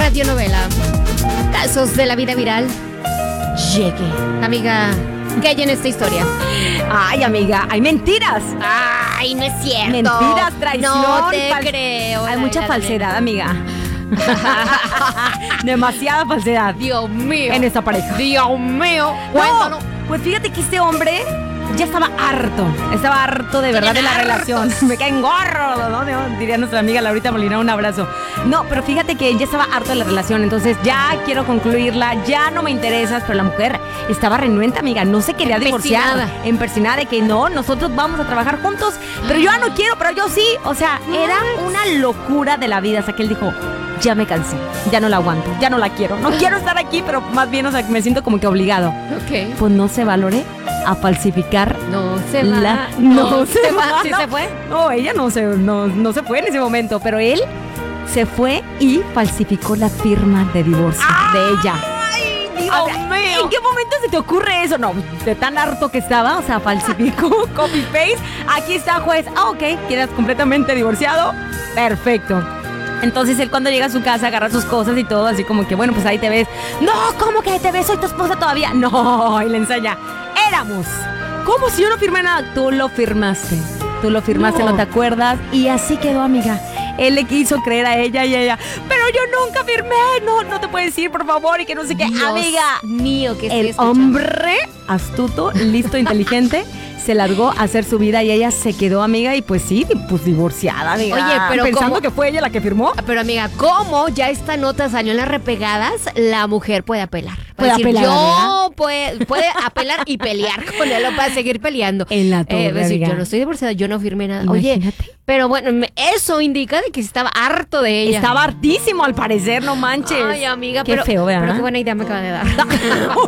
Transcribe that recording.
radionovela Casos de la vida viral llegue. Amiga, ¿qué hay en esta historia? Ay, amiga, hay mentiras. Ay, no es cierto. Mentiras, traición. No te creo. Hay mucha falsedad, amiga. Demasiada falsedad. Dios mío. En esta pareja. Dios mío. Cuéntanos. Pues fíjate que este hombre ya estaba harto de verdad de la relación. Me caen gorro, ¿no? Diría nuestra amiga Laurita Molina, un abrazo. No, pero fíjate que ya estaba harto de la relación, entonces ya quiero concluirla, ya no me interesas, pero la mujer estaba renuente, amiga, no se quería divorciar. Empecinada de que no, nosotros vamos a trabajar juntos, pero yo no quiero, pero yo sí. O sea, era una locura de la vida, hasta que él dijo, ya me cansé, ya no la aguanto, ya no la quiero, no quiero estar aquí, pero más bien, o sea, me siento como que obligado. Ok. Pues no se valore a falsificar. No se va. No se va. ¿Sí no. se fue? No, ella no se fue en ese momento, pero él se fue y falsificó la firma de divorcio de ella. ¡Ay, Dios mío! ¿En qué momento se te ocurre eso? No, de tan harto que estaba, o sea, falsificó, copy-paste. Aquí está, juez. Ok, quedas completamente divorciado. Perfecto. Entonces él cuando llega a su casa agarra sus cosas y todo, así como que, bueno, pues ahí te ves. No, ¿cómo que te ves? Soy tu esposa todavía. No, y le enseña. Éramos. ¿Cómo si yo no firmé nada? Tú lo firmaste, no te acuerdas. Y así quedó, amiga. Él le quiso creer a ella y ella, pero yo nunca firmé. No te puedes ir, por favor, y que no sé qué. Dios amiga mío, que el hombre astuto, listo, inteligente, se largó a hacer su vida y ella se quedó, amiga, y pues sí, pues divorciada, amiga. Oye, pero pensando ¿cómo? que fue ella la que firmó. Pero amiga, ¿cómo ya esta nota salió en las repegadas? La mujer puede apelar. Puede apelar, puede apelar y pelear con él para seguir peleando. En la torre, decir, amiga. yo no estoy divorciada, yo no firmé nada. Imagínate. Oye, pero bueno, eso indica de que estaba harto de ella. Estaba hartísimo al parecer, no manches. Ay, amiga, Qué feo, ¿verdad? pero qué buena idea me acaba de dar.